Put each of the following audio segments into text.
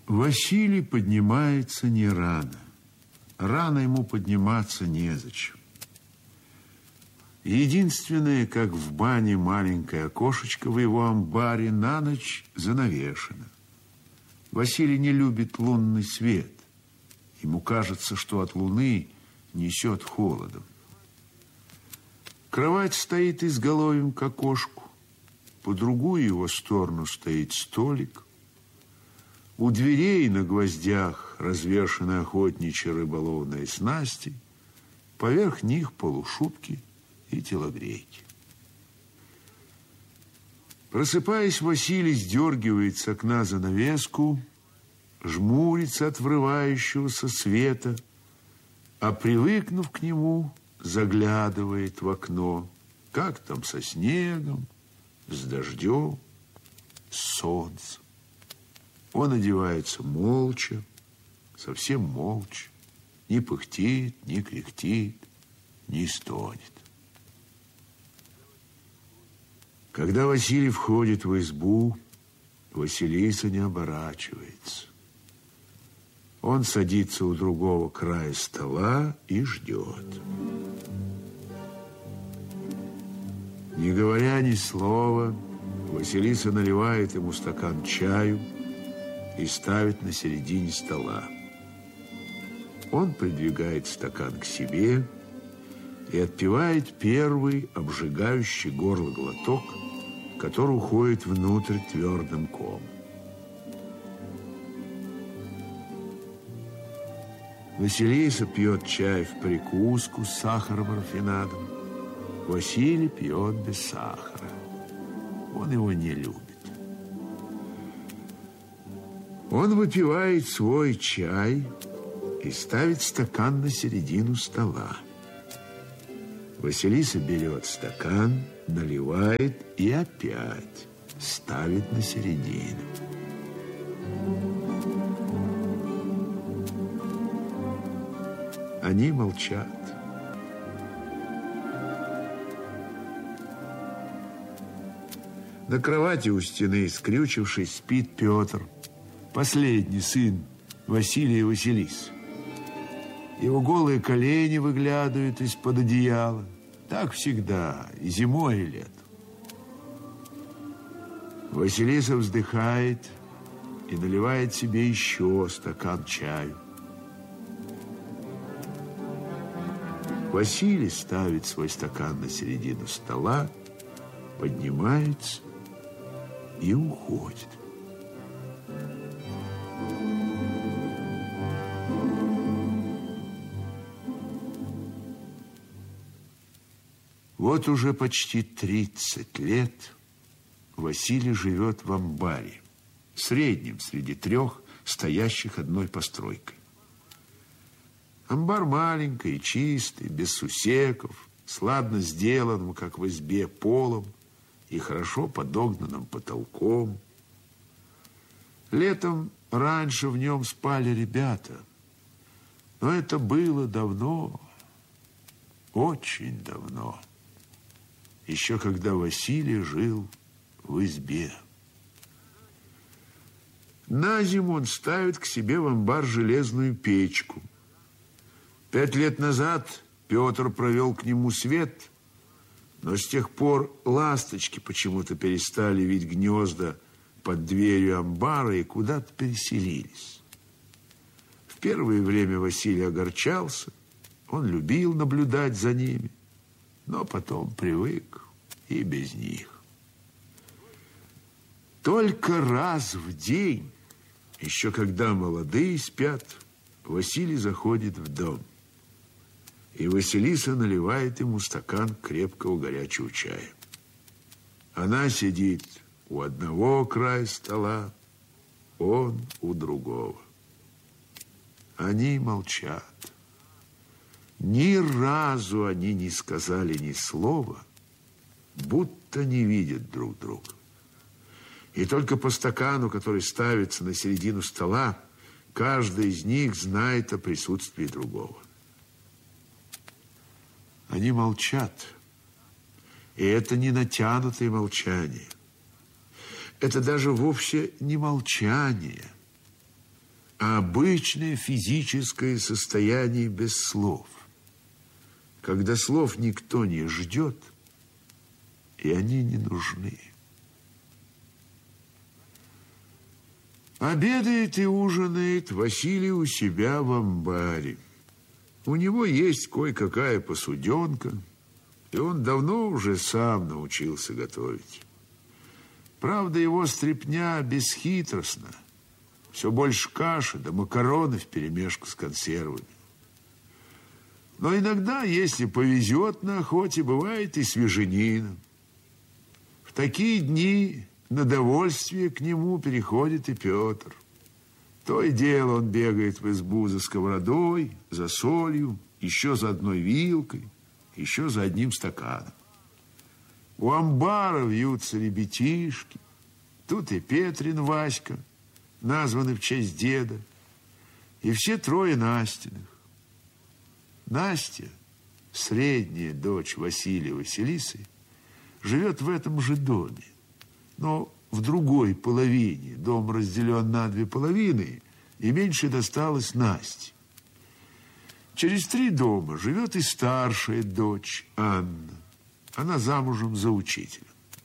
Василий поднимается не рано. Рано ему подниматься незачем. Единственное, как в бане маленькое окошечко в его амбаре на ночь занавешено. Василий не любит лунный свет. Ему кажется, что от луны несет холодом. Кровать стоит изголовьем к окошку. По другую его сторону стоит столик. У дверей на гвоздях развешаны охотничьи рыболовные снасти. Поверх них полушубки и телогрейки. Просыпаясь, Василий сдергивает с окна занавеску, жмурится от врывающегося света, а, привыкнув к нему, заглядывает в окно. Как там со снегом, с дождем, с солнцем. Он одевается молча, совсем молча, не пыхтит, не кряхтит, не стонет. Когда Василий входит в избу, Василиса не оборачивается. Он садится у другого края стола и ждет. Не говоря ни слова, Василиса наливает ему стакан чаю и ставит на середине стола. Он придвигает стакан к себе и отпивает первый обжигающий горло глоток, который уходит внутрь твердым комом. Василиса пьет чай в прикуску с сахаром и рафинадом. Василий пьет без сахара. Он его не любит. Он выпивает свой чай и ставит стакан на середину стола. Василиса берет стакан, наливает и опять ставит на середину. Они молчат. На кровати у стены, скрючившись, спит Петр, последний сын Василия и Василисы. Его голые колени выглядывают из-под одеяла. Так всегда, и зимой, и летом. Василиса вздыхает и наливает себе еще стакан чаю. Василий ставит свой стакан на середину стола, поднимается и уходит. Вот уже почти 30 лет Василий живет в амбаре, среднем среди трех, стоящих одной постройкой. Амбар маленький и чистый, без сусеков, с ладно сделанным, как в избе, полом и хорошо подогнанным потолком. Летом раньше в нем спали ребята, но это было давно, очень давно. Еще когда Василий жил в избе. На зиму он ставит к себе в амбар железную печку. 5 лет назад Петр провел к нему свет, но с тех пор ласточки почему-то перестали вить гнезда под дверью амбара и куда-то переселились. В первое время Василий огорчался, он любил наблюдать за ними, но потом привык и без них. Только раз в день, еще когда молодые спят, Василий заходит в дом. И Василиса наливает ему стакан крепкого горячего чая. Она сидит у одного края стола, он у другого. Они молчат. Ни разу они не сказали ни слова, будто не видят друг друга. И только по стакану, который ставится на середину стола, каждый из них знает о присутствии другого. Они молчат. И это не натянутое молчание. Это даже вовсе не молчание. а обычное физическое состояние без слов. Когда слов никто не ждет, и они не нужны. Обедает и ужинает Василий у себя в амбаре. У него есть кое-какая посуденка, и он давно уже сам научился готовить. Правда, его стряпня бесхитростна. Все больше каши да макароны вперемешку с консервами. Но иногда, если повезет на охоте, бывает и свеженина. В такие дни на довольствие к нему переходит и Петр. То и дело он бегает в избу за сковородой, за солью, еще за одной вилкой, еще за одним стаканом. У амбара вьются ребятишки. Тут и Петрин Васька, названный в честь деда, и все трое Настиных. Настя, средняя дочь Василия Василисы, живет в этом же доме, но в другой половине. Дом разделен на две половины, и меньше досталось Насте. Через 3 дома живет и старшая дочь Анна. Она замужем за учителем.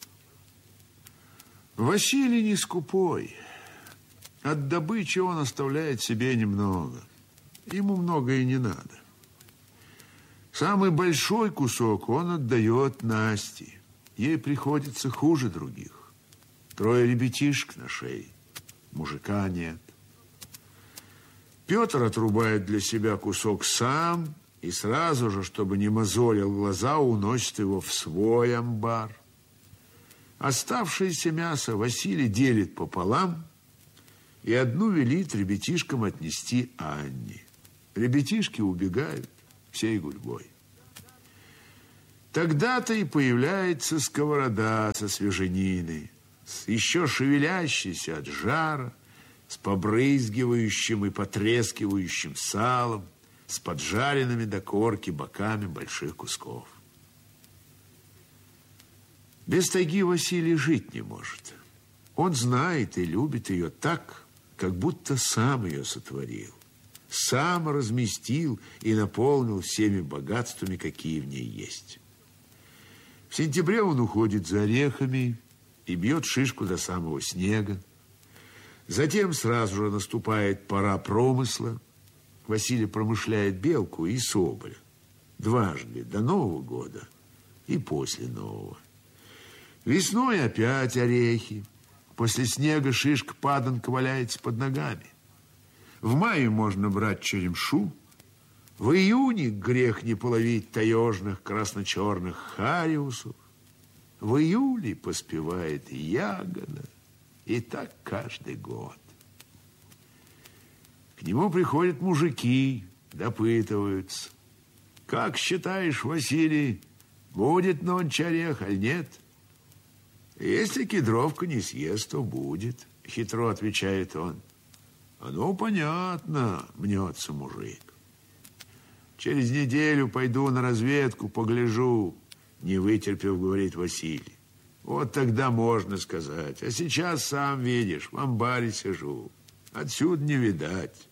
Василий не скупой. От добычи он оставляет себе немного. Ему много и не надо. Самый большой кусок он отдает Насте. Ей приходится хуже других. 3 ребятишек на шее. Мужика нет. Петр отрубает для себя кусок сам и сразу же, чтобы не мозолил глаза, уносит его в свой амбар. Оставшееся мясо Василий делит пополам и одну велит ребятишкам отнести Анне. Ребятишки убегают всей гурьбой. Тогда-то и появляется сковорода со свежениной, еще шевелящийся от жара, с побрызгивающим и потрескивающим салом, с поджаренными до корки боками больших кусков. Без тайги Василий жить не может. Он знает и любит ее так, как будто сам ее сотворил, сам разместил и наполнил всеми богатствами, какие в ней есть. В сентябре он уходит за орехами и бьет шишку до самого снега. Затем сразу же наступает пора промысла. Василий промышляет белку и соболя. Дважды, до Нового года и после Нового. Весной опять орехи. После снега шишка-паданка валяется под ногами. В мае можно брать черемшу. В июне грех не половить таежных красно-черных хариусов. В июле поспевает ягода. И так каждый год. К нему приходят мужики, допытываются. Как считаешь, Василий, будет нонче орех, аль нет? Если кедровка не съест, то будет, хитро отвечает он. Ну, понятно, мнется мужик. Через неделю пойду на разведку, погляжу, не вытерпев, говорит Василий. Вот тогда можно сказать. А сейчас, сам видишь, в амбаре сижу. Отсюда не видать.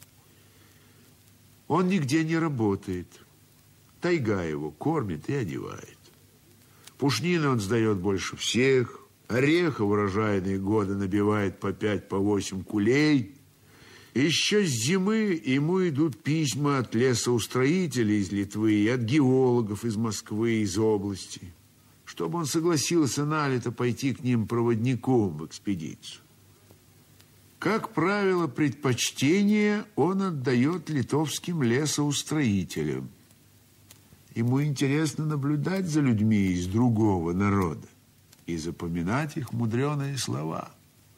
Он нигде не работает. Тайга его кормит и одевает. Пушнины он сдает больше всех. Ореха в урожайные годы набивает по 5, по 8 кулей. Еще с зимы ему идут письма от лесоустроителей из Литвы и от геологов из Москвы, из области, чтобы он согласился на лето пойти к ним проводником в экспедицию. Как правило, предпочтение он отдает литовским лесоустроителям. Ему интересно наблюдать за людьми из другого народа и запоминать их мудреные слова.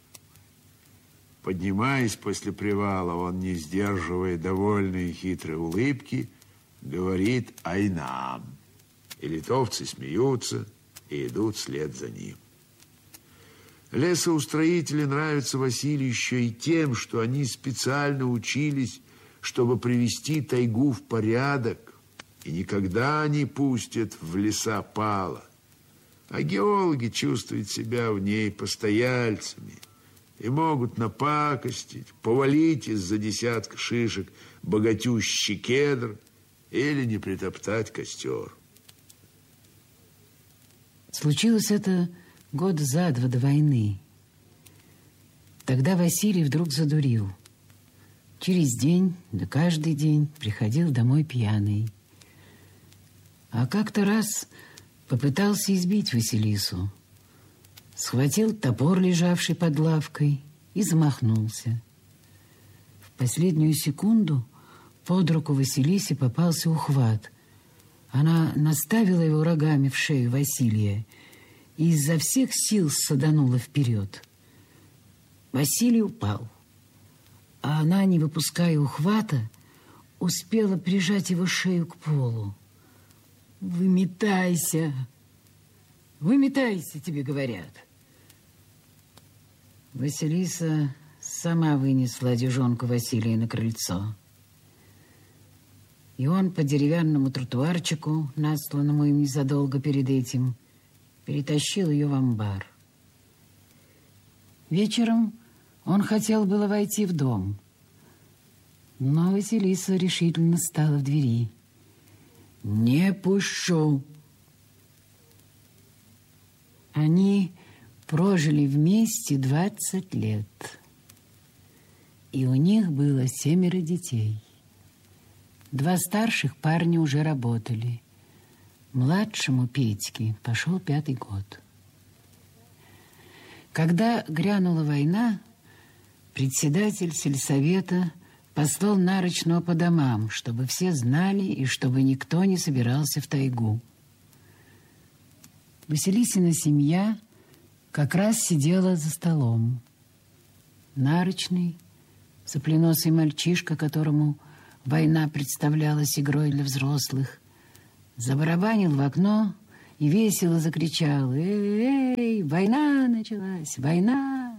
Поднимаясь после привала, он, не сдерживая довольной и хитрой улыбки, говорит «Айнам». И литовцы смеются и идут вслед за ним. Лесоустроители нравятся Василию еще и тем, что они специально учились, чтобы привести тайгу в порядок, и никогда не пустят в леса пала. А геологи чувствуют себя в ней постояльцами и могут напакостить, повалить из-за десятка шишек богатющий кедр или не притоптать костер. Случилось это год за два до войны. Тогда Василий вдруг задурил. Через день, да каждый день приходил домой пьяный. А как-то раз попытался избить Василису. Схватил топор, лежавший под лавкой, и замахнулся. В последнюю секунду под руку Василисе попался ухват. Она наставила его рогами в шею Василия и изо всех сил саданула вперед. Василий упал, а она, не выпуская ухвата, успела прижать его шею к полу. «Выметайся! Выметайся, тебе говорят!» Василиса сама вынесла одежонку Василия на крыльцо. И он по деревянному тротуарчику, насланному им незадолго перед этим, перетащил ее в амбар. Вечером он хотел было войти в дом, но Василиса решительно стала в двери. «Не пущу!» Они прожили вместе 20 лет. И у них было 7 детей. 2 старших парня уже работали. Младшему Петьке пошел 5-й год. Когда грянула война, председатель сельсовета послал Нарочного по домам, чтобы все знали и чтобы никто не собирался в тайгу. Василисина семья как раз сидела за столом. Нарочный, сопленосый мальчишка, которому война представлялась игрой для взрослых, забарабанил в окно и весело закричал: «Эй, эй, война началась, война!»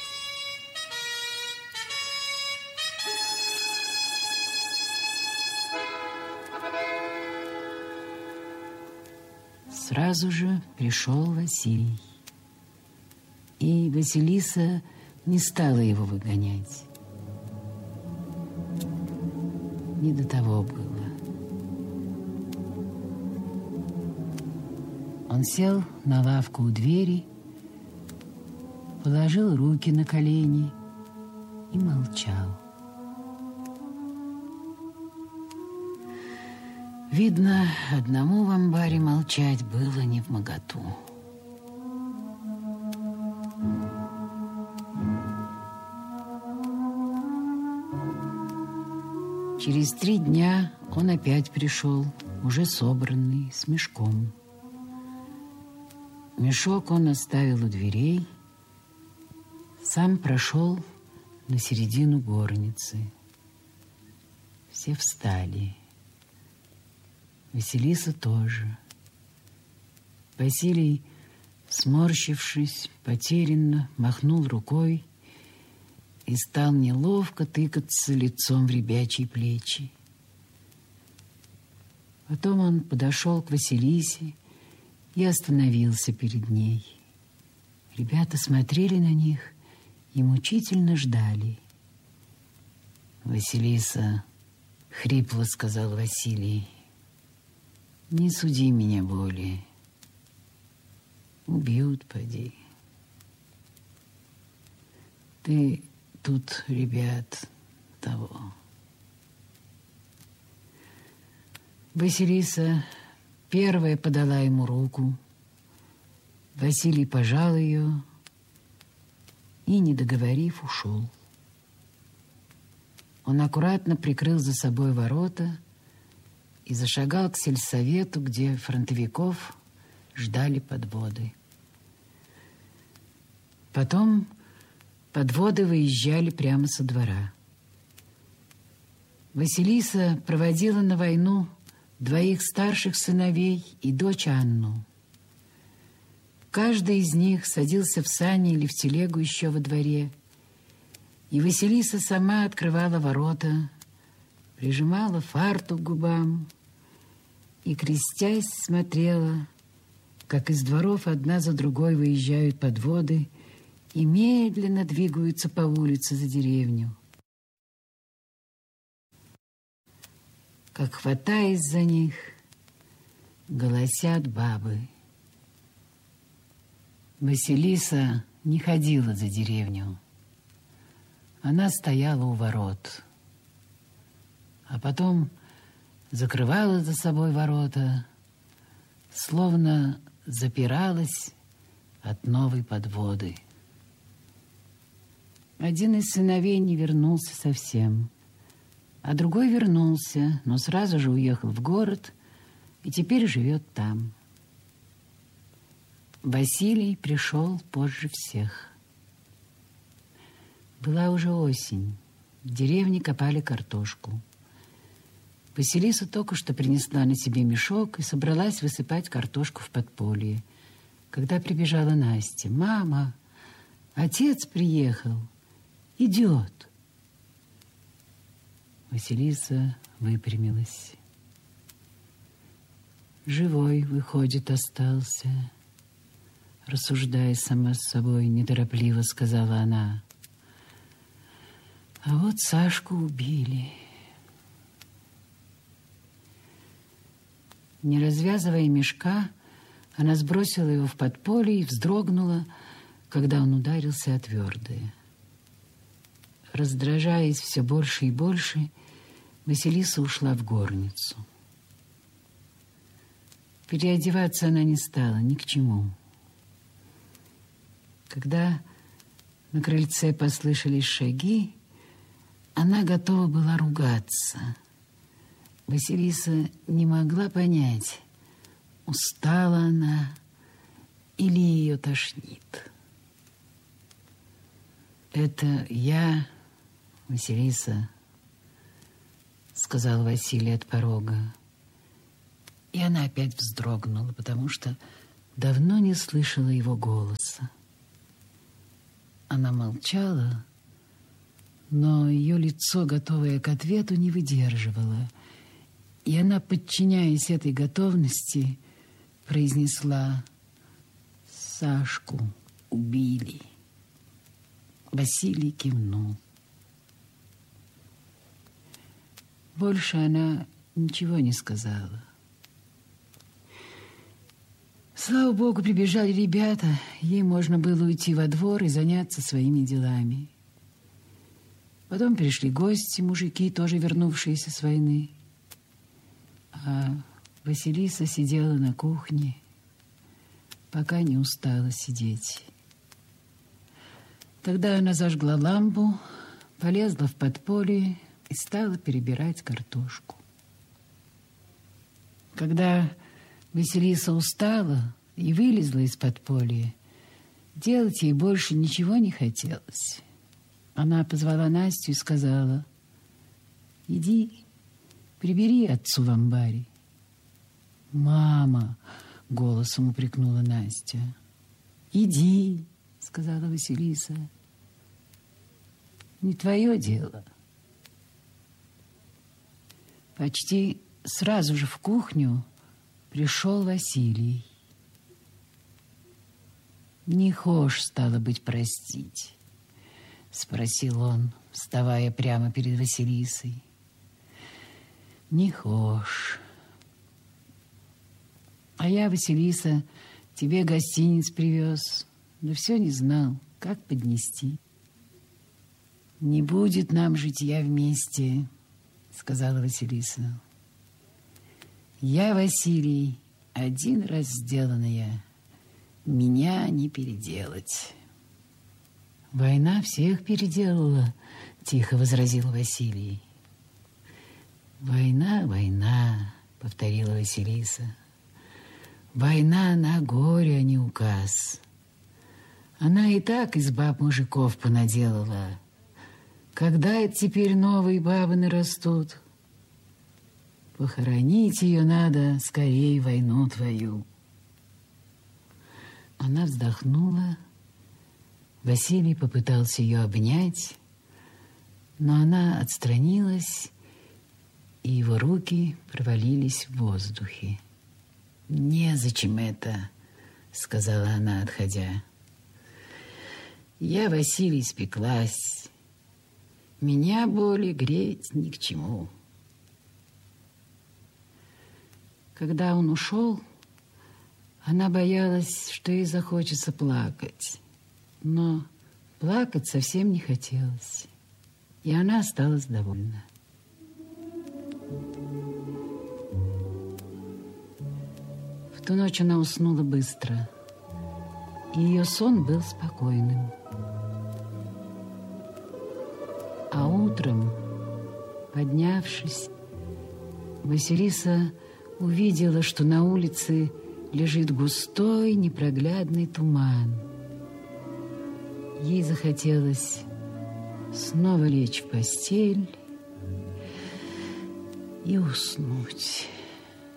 Сразу же пришел Василий. И Василиса не стала его выгонять. Не до того было. Он сел на лавку у двери, положил руки на колени и молчал. Видно, одному в амбаре молчать было невмоготу. Через 3 дня он опять пришел, уже собранный, с мешком. Мешок он оставил у дверей, сам прошел на середину горницы. Все встали. Василиса тоже. Василий, сморщившись, потерянно махнул рукой и стал неловко тыкаться лицом в ребячьи плечи. Потом он подошел к Василисе и остановился перед ней. Ребята смотрели на них и мучительно ждали. «Василиса», — хрипло сказал Василий, — «не суди меня более. Убьют, поди. Ты тут, ребят, того». Василиса первая подала ему руку. Василий пожал ее и, не договорив, ушел. Он аккуратно прикрыл за собой ворота и зашагал к сельсовету, где фронтовиков ждали подводы. Потом подводы выезжали прямо со двора. Василиса проводила на войну 2 старших сыновей и дочь Анну. Каждый из них садился в сани или в телегу еще во дворе, и Василиса сама открывала ворота, прижимала фартук к губам и, крестясь, смотрела, как из дворов одна за другой выезжают подводы и медленно двигаются по улице за деревню. Как, хватаясь за них, голосят бабы. Василиса не ходила за деревню. Она стояла у ворот, а потом закрывала за собой ворота, словно запиралась от новой подводы. Один из сыновей не вернулся совсем, а другой вернулся, но сразу же уехал в город и теперь живет там. Василий пришел позже всех. Была уже осень. В деревне копали картошку. Василиса только что принесла на себе мешок и собралась высыпать картошку в подполье, когда прибежала Настя. «Мама, отец приехал. Идет». Василиса выпрямилась. «Живой, выходит, остался», рассуждая сама с собой, неторопливо сказала она. «А вот Сашку убили». Не развязывая мешка, она сбросила его в подполье и вздрогнула, когда он ударился о твердое. Раздражаясь все больше и больше, Василиса ушла в горницу. Переодеваться она не стала, ни к чему. Когда на крыльце послышались шаги, она готова была ругаться. Василиса не могла понять, устала она или ее тошнит. «Это я, Василиса», — сказал Василий от порога. И она опять вздрогнула, потому что давно не слышала его голоса. Она молчала, но ее лицо, готовое к ответу, не выдерживало. И она, подчиняясь этой готовности, произнесла: «Сашку убили». Василий кивнул. Больше она ничего не сказала. Слава богу, прибежали ребята. Ей можно было уйти во двор и заняться своими делами. Потом пришли гости, мужики, тоже вернувшиеся с войны. А Василиса сидела на кухне, пока не устала сидеть. Тогда она зажгла лампу, полезла в подполье и стала перебирать картошку. Когда Василиса устала и вылезла из подполья, делать ей больше ничего не хотелось. Она позвала Настю и сказала: «Иди, прибери отцу в амбаре». «Мама!» — голосом упрекнула Настя. «Иди!» — сказала Василиса. «Не твое дело». Почти сразу же в кухню пришел Василий. «Не хошь, стало быть, простить?» — спросил он, вставая прямо перед Василисой. «Не хошь. А я, Василиса, тебе гостиниц привез, но все не знал, как поднести». «Не будет нам житья вместе», — сказала Василиса. «Я, Василий, один раз сделанная, меня не переделать». «Война всех переделала», — тихо возразил Василий. «Война, война», — повторила Василиса. «Война на горе, а не указ. Она и так из баб мужиков понаделала. Когда это теперь новые бабы нарастут? Похоронить ее надо скорее, войну твою». Она вздохнула. Василий попытался ее обнять, но она отстранилась, и его руки провалились в воздухе. «Незачем это», — сказала она, отходя. Я, Василий, спеклась. Меня боли греть ни к чему. Когда он ушел, она боялась, что ей захочется плакать. Но плакать совсем не хотелось. И она осталась довольна. В ту ночь она уснула быстро. И ее сон был спокойным. А утром, поднявшись, Василиса увидела, что на улице лежит густой непроглядный туман. Ей захотелось снова лечь в постель и уснуть.